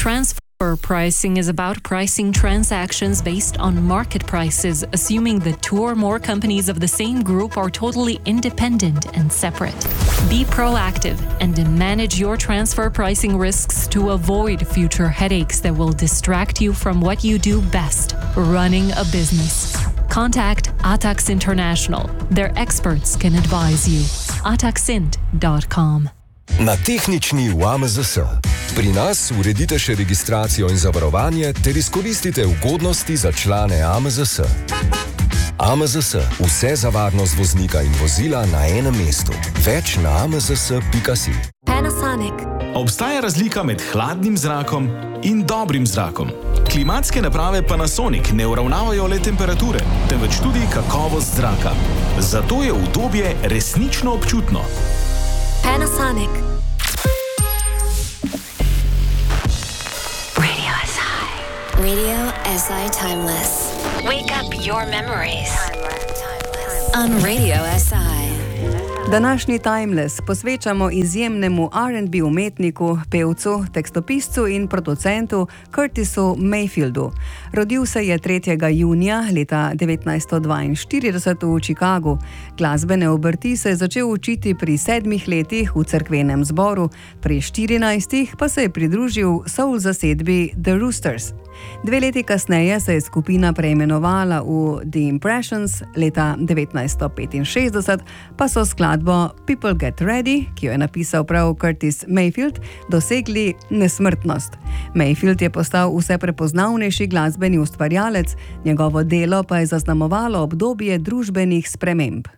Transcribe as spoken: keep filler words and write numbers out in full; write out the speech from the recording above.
Transfer pricing is about pricing transactions based on market prices, assuming that two or more companies of the same group are totally independent and separate. Be proactive and manage your transfer pricing risks to avoid future headaches that will distract you from what you do best, running a business. Contact Atax International. Their experts can advise you. ataxint dot com. Na tehnični v A M Z S. Pri nas uredite še registracijo in zavarovanje ter izkoristite ugodnosti za člane A M Z S. A M Z S. Vse za varnost voznika in vozila na enem mestu. Več na a m z s pika si. Panasonic. Obstaja razlika med hladnim zrakom in dobrim zrakom. Klimatske naprave Panasonic ne uravnavajo le temperature, temveč tudi kakovost zraka. Zato je udobje resnično občutno. Panasonic. Radio S I. Radio S I Timeless. Wake up your memories. On Radio S I. Današnji Timeless posvečamo izjemnemu R and B umetniku, pevcu, tekstopiscu in producentu Curtisu Mayfieldu. Rodil se je tretjega junija leta devetnajststo dvainštirideset v Chicagu. Glasbene obrti se je začel učiti pri sedmih letih v cerkvenem zboru, pri štirinajstih pa se je pridružil soul zasedbi The Roosters. Dve leti kasneje se je skupina preimenovala v The Impressions, leta devetnajststo petinšestdeset pa so skladbo People Get Ready, ki jo je napisal prav Curtis Mayfield, dosegli nesmrtnost. Mayfield je postal vse prepoznavnejši glasbeni ustvarjalec, njegovo delo pa je zaznamovalo obdobje družbenih sprememb.